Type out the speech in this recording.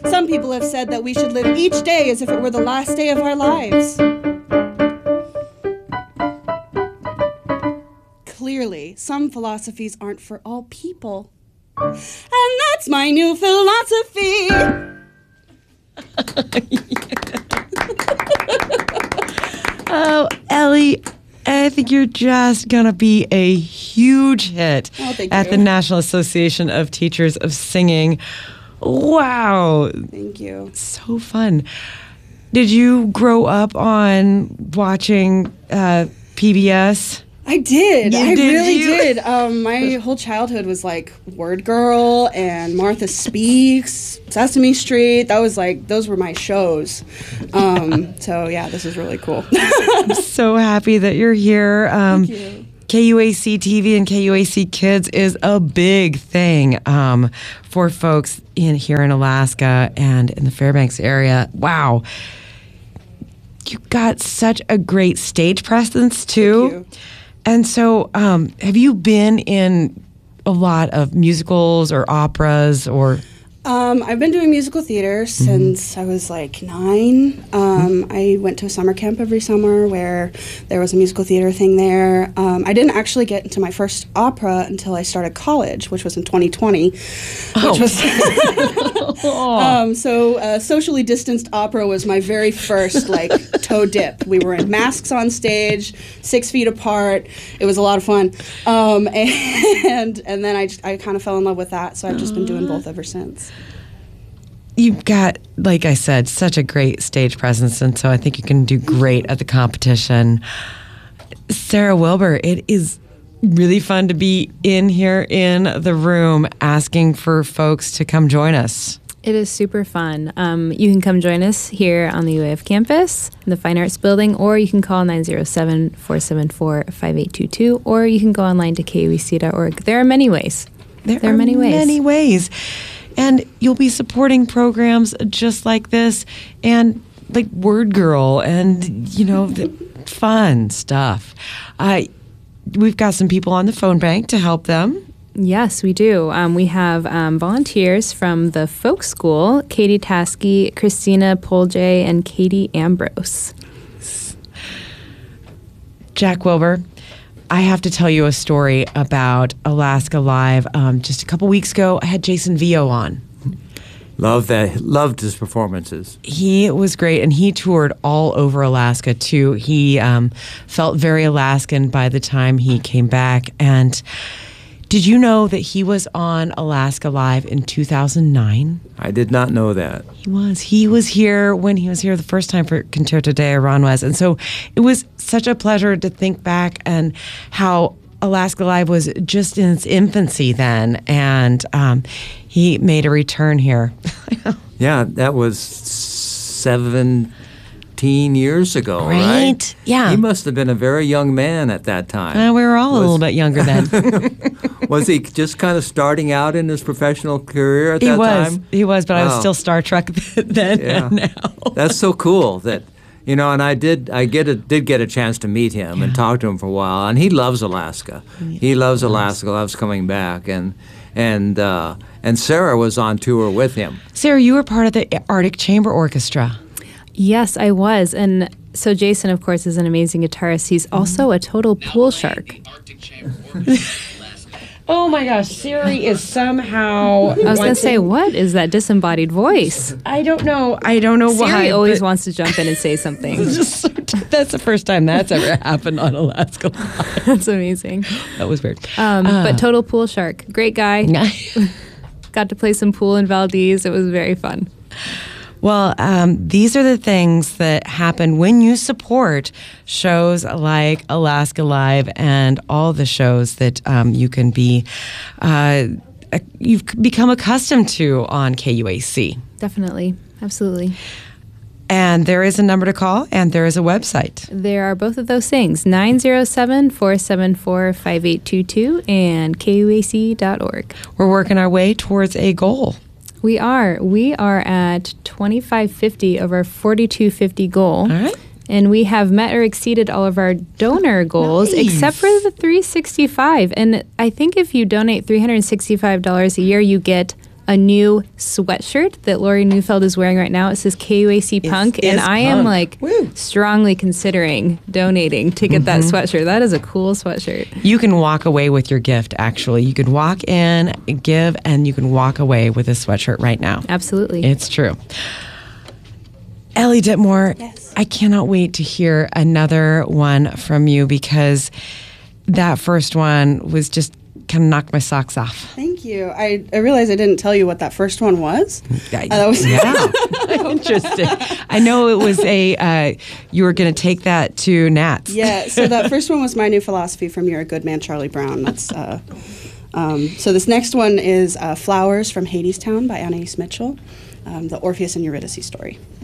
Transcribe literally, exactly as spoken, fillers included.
Some people have said that we should live each day as if it were the last day of our lives. Clearly, some philosophies aren't for all people. And that's my new philosophy. Oh, Ellie, I think you're just going to be a huge hit oh, thank at you. the National Association of Teachers of Singing. Wow. Thank you. So fun. Did you grow up on watching uh, P B S? I did. You I did, really you? did. Um, my whole childhood was like Word Girl and Martha Speaks, Sesame Street. That was like, those were my shows. Um, so yeah, this is really cool. I'm so happy that you're here. Um, Thank you. K U A C T V and K U A C Kids is a big thing um, for folks in here in Alaska and in the Fairbanks area. Wow. You got such a great stage presence, too. Thank you. And so, um, have you been in a lot of musicals or operas or... Um, I've been doing musical theater since I was like nine. Um, I went to a summer camp every summer where there was a musical theater thing there. Um, I didn't actually get into my first opera until I started college, which was in twenty twenty. Oh. Which was um, so uh, socially distanced opera was my very first like toe dip. We were in masks on stage, six feet apart. It was a lot of fun, um, and and then I just, I kind of fell in love with that. So I've just been doing both ever since. You've got, like I said, such a great stage presence, and so I think you can do great at the competition. Sarah Wilbur, it is really fun to be in here in the room asking for folks to come join us. It is super fun. Um, you can come join us here on the U A F campus in the Fine Arts Building, or you can call nine oh seven, four seven four, five eight two two, or you can go online to K U A C dot org. There are many ways. There, there are, are many ways. Many ways. And you'll be supporting programs just like this and like Word Girl and, you know, the fun stuff. Uh, we've got some people on the phone bank to help them. Yes, we do. Um, we have um, volunteers from the folk school, Katie Taskey, Christina Polje, and Katie Ambrose. Jack Wilbur, I have to tell you a story about Alaska Live. Um, just a couple weeks ago, I had Jason Vio on. Love that. Loved his performances. He was great, and he toured all over Alaska, too. He um, felt very Alaskan by the time he came back. And did you know that he was on Alaska Live in two thousand nine? I did not know that. He was. He was here when he was here the first time for Concerto de Aranjuez. And so it was such a pleasure to think back and how Alaska Live was just in its infancy then. And um, he made a return here. Yeah, that was seventeen years ago, right? Right? Yeah. He must have been a very young man at that time. Uh, we were all Was- a little bit younger then. Was he just kind of starting out in his professional career at He that was. time? He was, but I was Wow. still Star Trek then Yeah. and now. That's so cool that, you know, and I did I get a, did get a chance to meet him and talk to him for a while, and he loves Alaska. He loves Alaska, loves coming back, and and uh, and Sarah was on tour with him. Sarah, you were part of the Arctic Chamber Orchestra. Yes, I was. And so Jason, of course, is an amazing guitarist. He's also a total pool shark. Oh my gosh, Siri is somehow. I was going to say, what is that disembodied voice? I don't know. I don't know why. Siri always but wants to jump in and say something. it's just so t- that's the first time that's ever happened on Alaska Live. That's amazing. That was weird. Um, Uh, but total pool shark. Great guy. Got to play some pool in Valdez. It was very fun. Well, um, these are the things that happen when you support shows like Alaska Live and all the shows that um, you can be, uh, you've become accustomed to on K U A C. Definitely. Absolutely. And there is a number to call, and there is a website. There are both of those things, nine oh seven, four seven four, five eight two two and K U A C dot org. We're working our way towards a goal. We are. We are at twenty-five fifty of our forty-two fifty goal. All right. And we have met or exceeded all of our donor goals, Nice. except for the three hundred sixty-five dollars. And I think if you donate three hundred sixty-five dollars a year, you get a new sweatshirt that Lori Neufeld is wearing right now. It says K U A C Punk, It's and I am punk. like Woo. strongly considering donating to get that sweatshirt. That is a cool sweatshirt. You can walk away with your gift, actually. You could walk in, give, and you can walk away with a sweatshirt right now. Absolutely. It's true. Ellie Ditmore, Yes. I cannot wait to hear another one from you because that first one was just kind of knocked my socks off. Thank you. I, I realized I didn't tell you what that first one was. Yeah, Uh, that was yeah. Interesting. I know it was a, uh, you were going to take that to Nats. Yeah, so that first one was My New Philosophy from You're a Good Man, Charlie Brown. That's uh, um, so this next one is uh, Flowers from Hadestown by Anais Mitchell, um, the Orpheus and Eurydice story.